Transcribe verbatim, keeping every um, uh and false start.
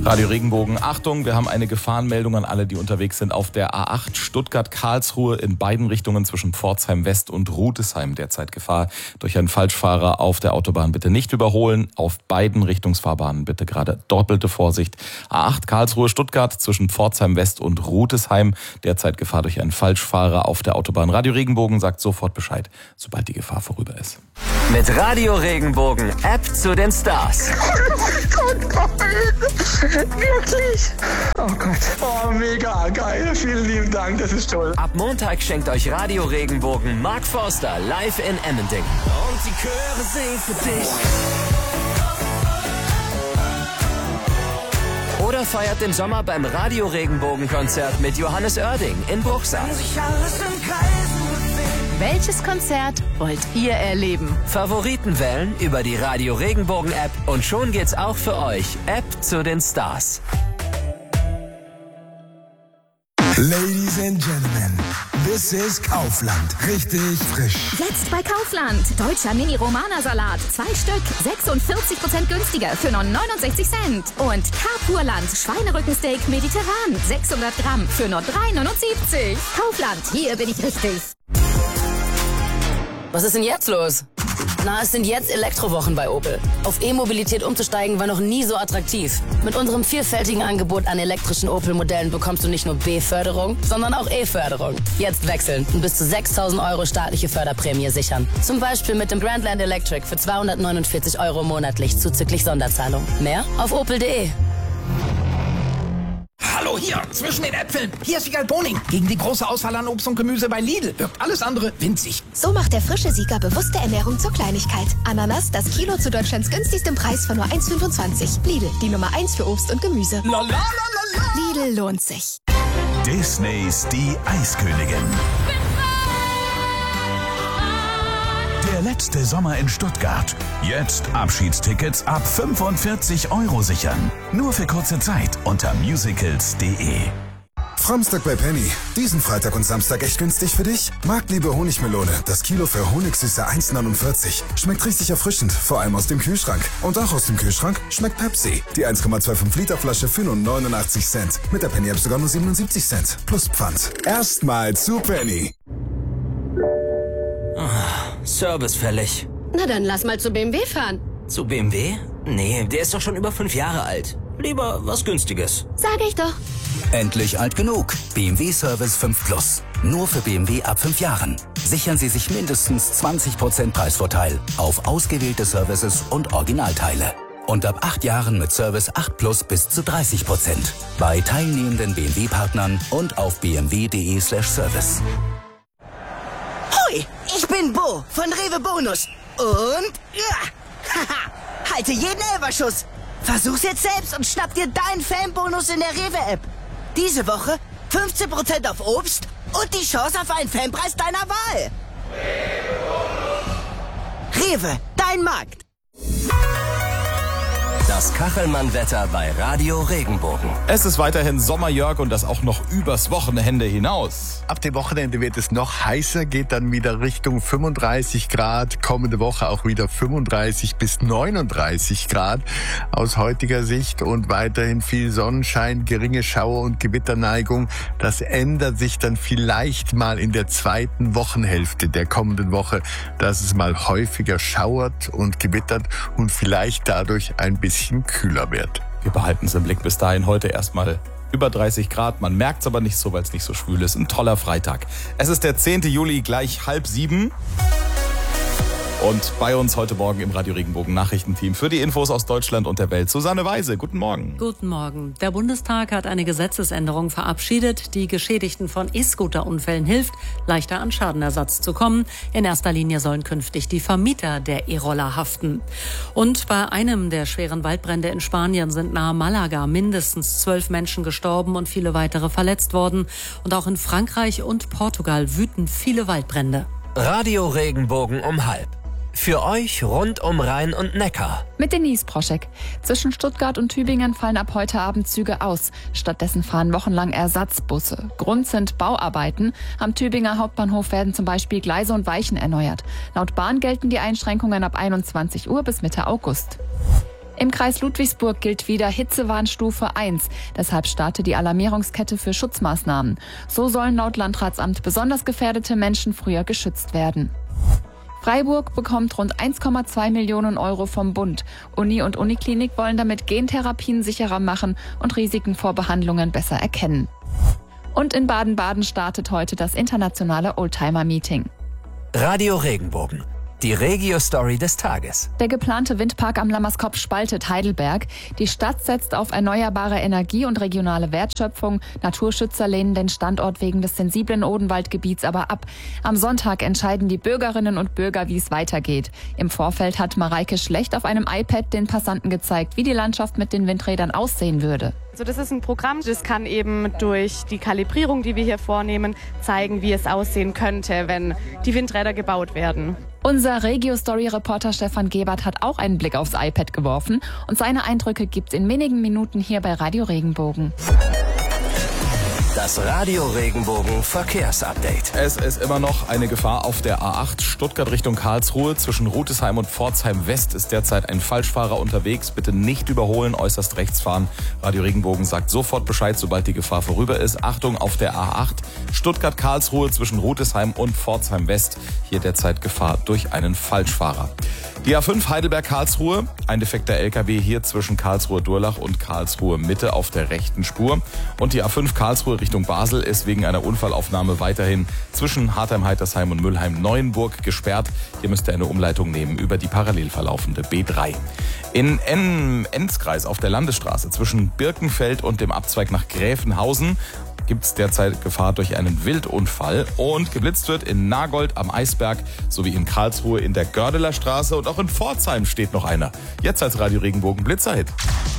Radio Regenbogen, Achtung, wir haben eine Gefahrenmeldung an alle, die unterwegs sind auf der A acht Stuttgart-Karlsruhe in beiden Richtungen zwischen Pforzheim West und Rudesheim. Derzeit Gefahr durch einen Falschfahrer auf der Autobahn. Bitte nicht überholen, auf beiden Richtungsfahrbahnen bitte gerade doppelte Vorsicht. A acht Karlsruhe, Stuttgart zwischen Pforzheim West und Rudesheim. Derzeit Gefahr durch einen Falschfahrer auf der Autobahn. Radio Regenbogen sagt sofort Bescheid, sobald die Gefahr vorüber ist. Mit Radio Regenbogen, App zu den Stars. Oh Gott, nein. Wirklich? Oh Gott. Oh, mega geil. Vielen lieben Dank, das ist toll. Ab Montag schenkt euch Radio Regenbogen Mark Forster live in Emmendingen. Und die Chöre singen für dich. Oder feiert den Sommer beim Radio Regenbogen Konzert mit Johannes Oerding in Bruchsal. Welches Konzert wollt ihr erleben? Favoriten wählen über die Radio Regenbogen App und schon geht's auch für euch. App zu den Stars. Ladies and Gentlemen, this is Kaufland. Richtig frisch. Jetzt bei Kaufland. Deutscher Mini-Romana-Salat. Zwei Stück. sechsundvierzig Prozent günstiger für nur neunundsechzig Cent. Und Carpurland. Schweinerückensteak mediterran. sechshundert Gramm für nur drei neunundsiebzig. Kaufland. Hier bin ich richtig. Was ist denn jetzt los? Na, es sind jetzt Elektrowochen bei Opel. Auf E-Mobilität umzusteigen war noch nie so attraktiv. Mit unserem vielfältigen Angebot an elektrischen Opel-Modellen bekommst du nicht nur B-Förderung, sondern auch E-Förderung. Jetzt wechseln und bis zu sechstausend Euro staatliche Förderprämie sichern. Zum Beispiel mit dem Grandland Electric für zweihundertneunundvierzig Euro monatlich zuzüglich Sonderzahlung. Mehr auf opel punkt de. Hallo hier, zwischen den Äpfeln. Hier ist Wiegald Boning. Gegen die große Auswahl an Obst und Gemüse bei Lidl wirkt alles andere winzig. So macht der frische Sieger bewusste Ernährung zur Kleinigkeit. Ananas, das Kilo zu Deutschlands günstigstem Preis von nur eins fünfundzwanzig. Lidl, die Nummer eins für Obst und Gemüse. La, la, la, la, la. Lidl lohnt sich. Disneys Die Eiskönigin. Der letzte Sommer in Stuttgart. Jetzt Abschiedstickets ab fünfundvierzig Euro sichern. Nur für kurze Zeit unter musicals punkt de. Framstag bei Penny. Diesen Freitag und Samstag echt günstig für dich? Marktliebe Honigmelone. Das Kilo für Honigsüße eins neunundvierzig. Schmeckt richtig erfrischend, vor allem aus dem Kühlschrank. Und auch aus dem Kühlschrank schmeckt Pepsi. Die eins Komma fünfundzwanzig Liter Flasche für nur neunundachtzig Cent. Mit der Penny App sogar nur siebenundsiebzig Cent. Plus Pfand. Erstmal zu Penny. Service fällig. Na dann lass mal zu B M W fahren. Zu B M W? Nee, der ist doch schon über fünf Jahre alt. Lieber was Günstiges. Sag ich doch. Endlich alt genug. B M W Service fünf Plus. Nur für B M W ab fünf Jahren. Sichern Sie sich mindestens zwanzig Prozent Preisvorteil auf ausgewählte Services und Originalteile. Und ab acht Jahren mit Service acht Plus bis zu dreißig Prozent. Bei teilnehmenden B M W-Partnern und auf b m w punkt de slash service. Hoi, ich bin Bo von Rewe Bonus. Und ja, haha, halte jeden Elferschuss. Versuch's jetzt selbst und schnapp dir deinen Fanbonus in der Rewe-App. Diese Woche fünfzehn Prozent auf Obst und die Chance auf einen Fanpreis deiner Wahl. Rewe, dein Markt. Das Kachelmann-Wetter bei Radio Regenbogen. Es ist weiterhin Sommer, Jörg, und das auch noch übers Wochenende hinaus. Ab dem Wochenende wird es noch heißer, geht dann wieder Richtung fünfunddreißig Grad. Kommende Woche auch wieder fünfunddreißig bis neununddreißig Grad aus heutiger Sicht und weiterhin viel Sonnenschein, geringe Schauer- und Gewitterneigung. Das ändert sich dann vielleicht mal in der zweiten Wochenhälfte der kommenden Woche, dass es mal häufiger schauert und gewittert und vielleicht dadurch ein bisschen kühler wird. Wir behalten es im Blick. Bis dahin heute erstmal über dreißig Grad. Man merkt es aber nicht so, weil es nicht so schwül ist. Ein toller Freitag. Es ist der zehnte Juli, gleich halb sieben. Und bei uns heute Morgen im Radio Regenbogen Nachrichtenteam für die Infos aus Deutschland und der Welt Susanne Weise. Guten Morgen. Guten Morgen. Der Bundestag hat eine Gesetzesänderung verabschiedet, die Geschädigten von E-Scooter-Unfällen hilft, leichter an Schadenersatz zu kommen. In erster Linie sollen künftig die Vermieter der E-Roller haften. Und bei einem der schweren Waldbrände in Spanien sind nahe Malaga mindestens zwölf Menschen gestorben und viele weitere verletzt worden. Und auch in Frankreich und Portugal wüten viele Waldbrände. Radio Regenbogen um halb. Für euch rund um Rhein und Neckar. Mit Denise Proschek. Zwischen Stuttgart und Tübingen fallen ab heute Abend Züge aus. Stattdessen fahren wochenlang Ersatzbusse. Grund sind Bauarbeiten. Am Tübinger Hauptbahnhof werden zum Beispiel Gleise und Weichen erneuert. Laut Bahn gelten die Einschränkungen ab einundzwanzig Uhr bis Mitte August. Im Kreis Ludwigsburg gilt wieder Hitzewarnstufe eins. Deshalb startet die Alarmierungskette für Schutzmaßnahmen. So sollen laut Landratsamt besonders gefährdete Menschen früher geschützt werden. Freiburg bekommt rund eins Komma zwei Millionen Euro vom Bund. Uni und Uniklinik wollen damit Gentherapien sicherer machen und Risiken vor Behandlungen besser erkennen. Und in Baden-Baden startet heute das internationale Oldtimer-Meeting. Radio Regenbogen. Die Regio-Story des Tages. Der geplante Windpark am Lammerskop spaltet Heidelberg. Die Stadt setzt auf erneuerbare Energie und regionale Wertschöpfung. Naturschützer lehnen den Standort wegen des sensiblen Odenwaldgebiets aber ab. Am Sonntag entscheiden die Bürgerinnen und Bürger, wie es weitergeht. Im Vorfeld hat Mareike Schlecht auf einem iPad den Passanten gezeigt, wie die Landschaft mit den Windrädern aussehen würde. Also das ist ein Programm, das kann eben durch die Kalibrierung, die wir hier vornehmen, zeigen, wie es aussehen könnte, wenn die Windräder gebaut werden. Unser Regio-Story-Reporter Stefan Gebert hat auch einen Blick aufs iPad geworfen und seine Eindrücke gibt's in wenigen Minuten hier bei Radio Regenbogen. Das Radio Regenbogen Verkehrsupdate. Es ist immer noch eine Gefahr auf der A acht Stuttgart Richtung Karlsruhe. Zwischen Rüdesheim und Pforzheim West ist derzeit ein Falschfahrer unterwegs. Bitte nicht überholen, äußerst rechts fahren. Radio Regenbogen sagt sofort Bescheid, sobald die Gefahr vorüber ist. Achtung auf der A acht Stuttgart Karlsruhe zwischen Rüdesheim und Pforzheim West. Hier derzeit Gefahr durch einen Falschfahrer. Die A fünf Heidelberg-Karlsruhe, ein defekter L K W hier zwischen Karlsruhe-Durlach und Karlsruhe-Mitte auf der rechten Spur. Und die A fünf Karlsruhe Richtung Basel ist wegen einer Unfallaufnahme weiterhin zwischen Hartheim-Heitersheim und Müllheim-Neuenburg gesperrt. Hier müsst ihr eine Umleitung nehmen über die parallel verlaufende B drei. In Enzkreis auf der Landesstraße zwischen Birkenfeld und dem Abzweig nach Gräfenhausen gibt es derzeit Gefahr durch einen Wildunfall und geblitzt wird in Nagold am Eisberg sowie in Karlsruhe in der Gördeler Straße und auch in Pforzheim steht noch einer. Jetzt als Radio Regenbogen Blitzerhit.